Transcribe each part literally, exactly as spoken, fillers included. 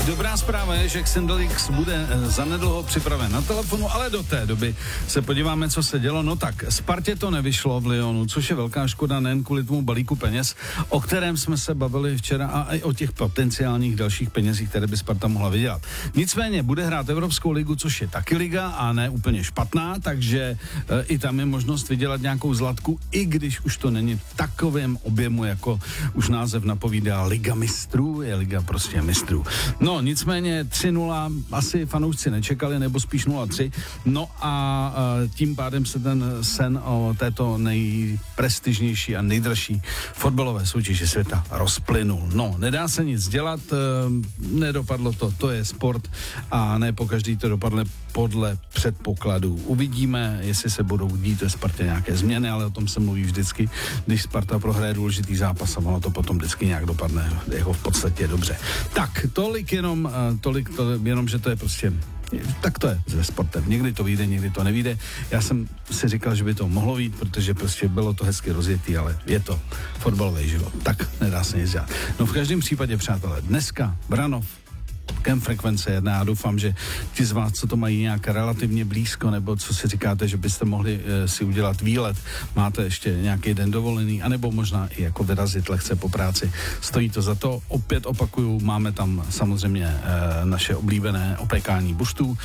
dobrá zpráva je, že Xendalix bude zanedlouho připraven na telefonu, ale do té doby se podíváme, co se dělo. No tak, Spartě to nevyšlo v Lyonu, což je velká škoda nejen kvůli tomu balíku peněz, o kterém jsme se bavili včera, a i o těch potenciálních dalších penězích, které by Sparta mohla vydělat. Nicméně bude hrát Evropskou ligu, což je taky liga a ne úplně špatná, takže e, i tam je možnost vydělat nějakou zlatku, i když už to není v takovém objemu, jako už název napovídá. Liga mistrů je liga prostě mistrů. No, nicméně tři nula asi fanoušci nečekali, nebo spíš nula tři. No a e, tím pádem se ten sen o této nejprestižnější a nejdražší fotbalové soutěži světa rozplynul. No, nedá se nic dělat, e, nedopadlo to, to je sport a ne pokaždý to dopadne podle předpokladů. Uvidíme, jestli se budou dít ve Spartě nějaké změny, ale o tom se mluví vždycky, když Sparta prohraje důležitý zápas a ono to potom vždycky nějak dopadne jako v podstatě dobře. Tak, tolik jenom, tolik to, jenom, že to je prostě, tak to je se sportem. Někdy to vyjde, někdy to nevyjde. Já jsem si říkal, že by to mohlo vyjít, protože prostě bylo to hezky rozjetý, ale je to fotbalový život. Tak nedá se nic dělat. No v každém případě, přátelé, dneska Vranov, Kem Frekvence jedna. Já doufám, že ti z vás, co to mají nějak relativně blízko, nebo co si říkáte, že byste mohli e, si udělat výlet, máte ještě nějaký den dovolený, anebo možná i jako vyrazit lehce po práci. Stojí to za to. Opět opakuju, máme tam samozřejmě e, naše oblíbené opékání buštů.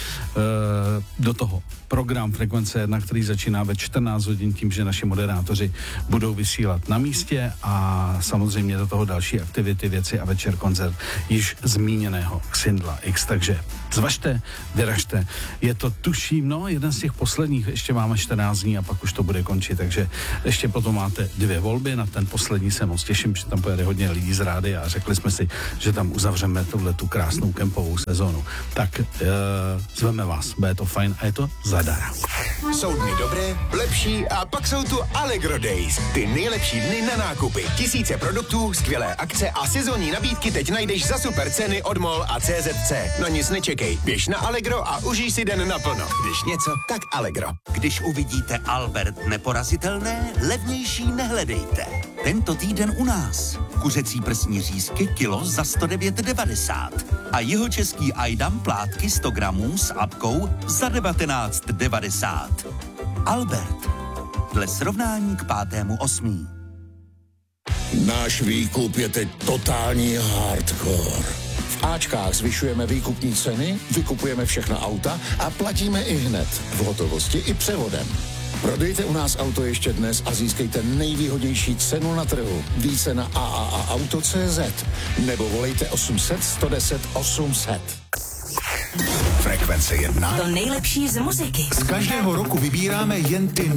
E, do toho program Frekvence jedna, který začíná ve čtrnáct hodin tím, že naši moderátoři budou vysílat na místě a samozřejmě do toho další aktivity, věci a večer koncert již zmíněného Xindla X, takže zvažte, vyražte. Je to, tuším, no, jeden z těch posledních, ještě máme čtrnáct dní a pak už to bude končit, takže ještě potom máte dvě volby, na ten poslední se moc těším, že tam pojede hodně lidí z rády a řekli jsme si, že tam uzavřeme tuhle tu krásnou kempovou sezónu. Tak e, zveme vás, bude to fajn a je to zadara. Jsou dny dobré, lepší a pak jsou tu Allegro Days. Ty nejlepší dny na nákupy. Tisíce produktů, skvělé akce a sezónní nabídky teď najdeš za super ceny od MOL a C Z C. Na nic nečekej, běž na Allegro a užij si den naplno. Když něco, tak Allegro. Když uvidíte Albert neporazitelné, levnější nehledejte. Tento týden u nás. Kuřecí prsní řízky kilo za sto devět devadesát. A jihočeský Ajdam plátky sto gramů s apkou za devatenáct devadesát. Albert. Dle srovnání k pátému osmí. Náš výkup je teď totální hardcore. V Ačkách zvyšujeme výkupní ceny, vykupujeme všechna auta a platíme i hned, v hotovosti i převodem. Prodejte u nás auto ještě dnes a získejte nejvýhodnější cenu na trhu. Více na a a a auto tečka cé zet nebo volejte osm set, sto deset, osm set. Frekvence jedna. To nejlepší z muziky. Z každého roku vybíráme jen ty